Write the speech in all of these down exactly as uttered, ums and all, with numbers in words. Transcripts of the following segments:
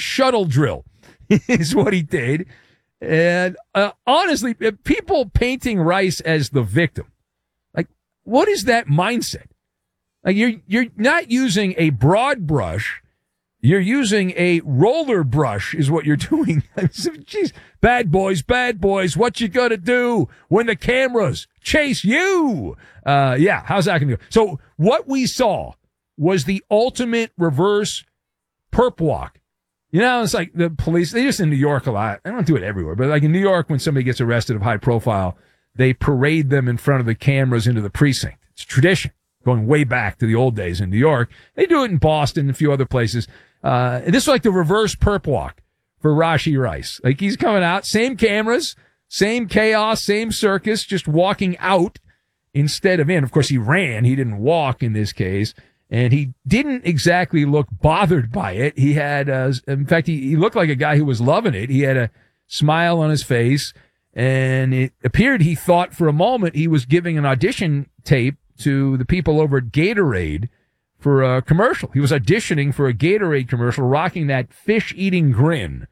shuttle drill is what he did. And uh, honestly, people painting Rice as the victim, like, what is that mindset? Like, you're you're not using a broad brush. You're using a roller brush is what you're doing. Jeez, bad boys, bad boys, what you gonna do when the cameras chase you? Uh, yeah, how's that gonna go? So what we saw was the ultimate reverse perp walk. You know, it's like the police, they just in New York a lot. I don't do it everywhere, but like in New York, when somebody gets arrested of high profile, they parade them in front of the cameras into the precinct. It's tradition, going way back to the old days in New York. They do it in Boston and a few other places. Uh, this is like the reverse perp walk for Rashee Rice. Like, he's coming out, same cameras, same chaos, same circus, just walking out instead of in. Of course, he ran. He didn't walk in this case. And he didn't exactly look bothered by it. He had, uh, in fact, he, he looked like a guy who was loving it. He had a smile on his face, and it appeared he thought for a moment he was giving an audition tape to the people over at Gatorade for a commercial. He was auditioning for a Gatorade commercial, rocking that fish-eating grin.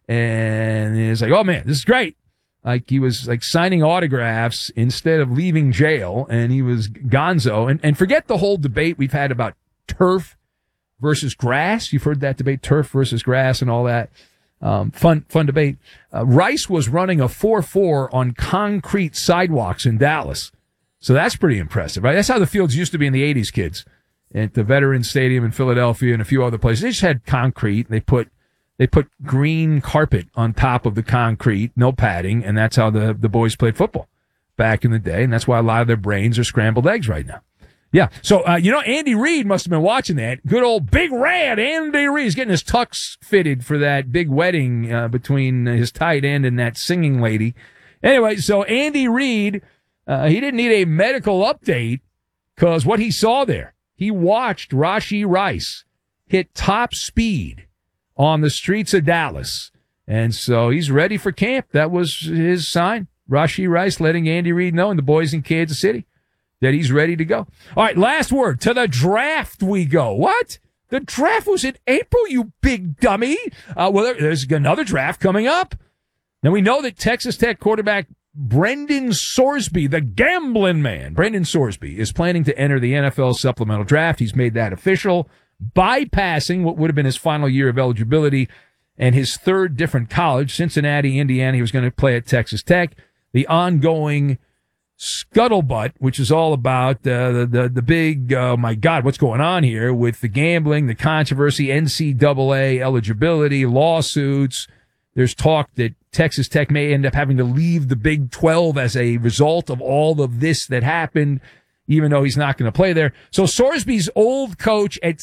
And he's like, oh, man, this is great. Like, he was like signing autographs instead of leaving jail, and he was gonzo. And, and forget the whole debate we've had about turf versus grass. You've heard that debate, turf versus grass and all that. Um, fun, fun debate. Uh, Rice was running a four four on concrete sidewalks in Dallas. So that's pretty impressive, right? That's how the fields used to be in the eighties, kids. At the Veterans Stadium in Philadelphia and a few other places. They just had concrete. They put They put green carpet on top of the concrete, no padding, and that's how the, the boys played football back in the day, and that's why a lot of their brains are scrambled eggs right now. Yeah, so, uh, you know, Andy Reid must have been watching that. Good old Big Red Andy Reid is getting his tux fitted for that big wedding uh, between his tight end and that singing lady. Anyway, so Andy Reid, uh, he didn't need a medical update because what he saw there, he watched Rashee Rice hit top speed on the streets of Dallas. And so he's ready for camp. That was his sign. Rashee Rice letting Andy Reid know and the boys in Kansas City that he's ready to go. All right, last word. To the draft we go. What? The draft was in April, you big dummy. Uh, well, there's another draft coming up. Now, we know that Texas Tech quarterback Brendan Sorsby, the gambling man, Brendan Sorsby, is planning to enter the N F L supplemental draft. He's made that official, bypassing what would have been his final year of eligibility and his third different college, Cincinnati, Indiana. He was going to play at Texas Tech. The ongoing scuttlebutt, which is all about uh, the, the the big, oh my God, what's going on here with the gambling, the controversy, N C double A eligibility, lawsuits. There's talk that Texas Tech may end up having to leave the Big twelve as a result of all of this that happened, even though he's not going to play there. So Sorsby's old coach at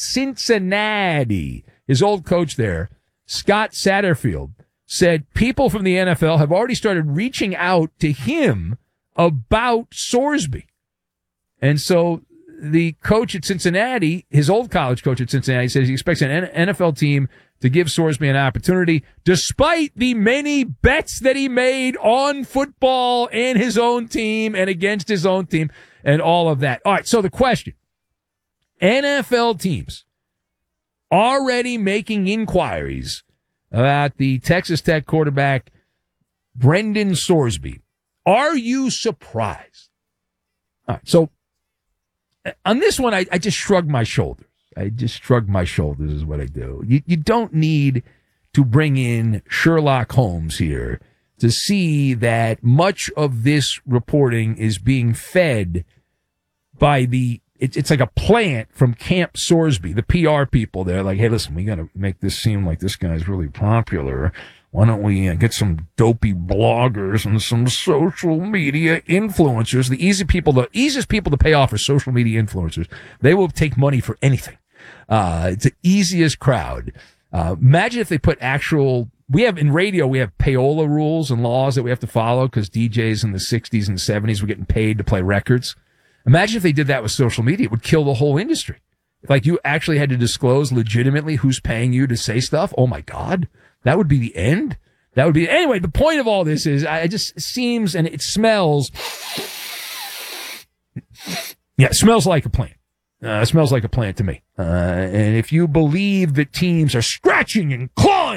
Cincinnati, his old coach there, Scott Satterfield, said people from the N F L have already started reaching out to him about Sorsby. And so the coach at Cincinnati, his old college coach at Cincinnati, says he expects an N F L team to give Sorsby an opportunity, despite the many bets that he made on football and his own team and against his own team and all of that. All right, so the question, N F L teams already making inquiries about the Texas Tech quarterback, Brendan Sorsby. Are you surprised? All right, so on this one, I, I just shrug my shoulders. I just shrug my shoulders is what I do. You, you don't need to bring in Sherlock Holmes here to see that much of this reporting is being fed by the, it, it's like a plant from Camp Sorsby, the P R people. They're like, hey, listen, we got to make this seem like this guy's really popular. Why don't we uh, get some dopey bloggers and some social media influencers? The easy people, the easiest people to pay off are social media influencers. They will take money for anything. Uh, it's the easiest crowd. Uh, imagine if they put actual, we have in radio, we have payola rules and laws that we have to follow because D Js in the sixties and seventies were getting paid to play records. Imagine if they did that with social media. It would kill the whole industry. Like you actually had to disclose legitimately who's paying you to say stuff. Oh my God. That would be the end. That would be, anyway, the point of all this is, I it just seems and it smells, yeah, it smells like a plant. Uh, it smells like a plant to me. Uh, and if you believe that teams are scratching and clawing